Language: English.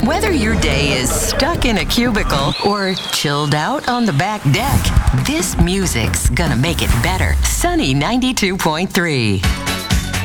Whether your day is stuck in a cubicle or chilled out on the back deck, this music's gonna make it better. Sunny 92.3.